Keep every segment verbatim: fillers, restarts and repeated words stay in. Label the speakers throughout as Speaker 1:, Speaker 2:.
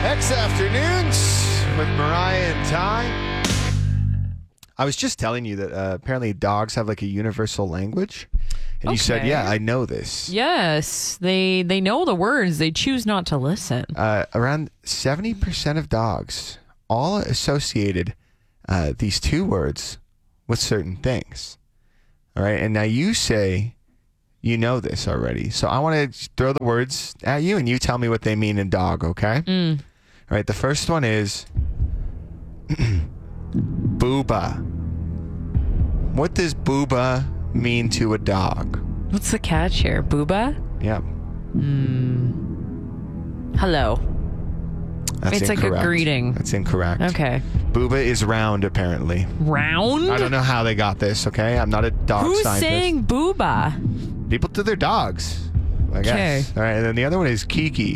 Speaker 1: X Afternoons with Mariah and Ty. I was just telling you that uh, apparently dogs have like a universal language. And you said,
Speaker 2: Okay.
Speaker 1: yeah, I know this.
Speaker 2: Yes, they they know the words. They choose not to listen.
Speaker 1: Uh, around seventy percent of dogs all associated uh, these two words with certain things. All right. And now you say you know this already. So I want to throw the words at you and you tell me what they mean in dog, okay?
Speaker 2: Mm.
Speaker 1: All right. The first one is booba. What does booba mean to a dog?
Speaker 2: What's the catch here? Booba?
Speaker 1: Yeah.
Speaker 2: Hello.
Speaker 1: That's
Speaker 2: It's like a
Speaker 1: incorrect.
Speaker 2: greeting.
Speaker 1: That's incorrect.
Speaker 2: Okay.
Speaker 1: Booba is round, apparently.
Speaker 2: Round?
Speaker 1: I don't know how they got this, okay? I'm not a dog
Speaker 2: Who's
Speaker 1: scientist.
Speaker 2: saying booba?
Speaker 1: People to their dogs, I guess.
Speaker 2: Okay.
Speaker 1: All right, and then the other one is Kiki.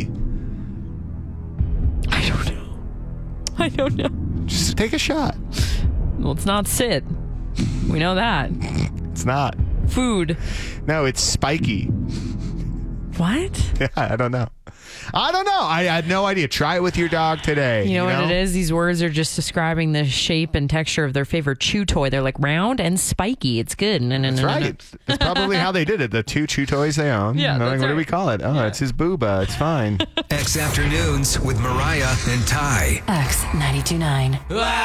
Speaker 2: I don't know. I don't know.
Speaker 1: Just take a shot.
Speaker 2: Well, it's not sit. We know that.
Speaker 1: It's not.
Speaker 2: Food.
Speaker 1: No, it's Spiky.
Speaker 2: What?
Speaker 1: Yeah, I don't know. I don't know. I had no idea. Try it with your dog today.
Speaker 2: You know, what it is? These words are just describing the shape and texture of their favorite chew toy. They're like round and spiky. It's good. No, no,
Speaker 1: That's
Speaker 2: no, no,
Speaker 1: right.
Speaker 2: no.
Speaker 1: That's probably how they did it. The two chew toys they own.
Speaker 2: Yeah,
Speaker 1: And they're like,
Speaker 2: that's
Speaker 1: what do we
Speaker 2: right.
Speaker 1: call it? Oh, it's his booba. It's fine.
Speaker 3: X Afternoons with Mariah and Ty.
Speaker 4: X ninety-two point nine.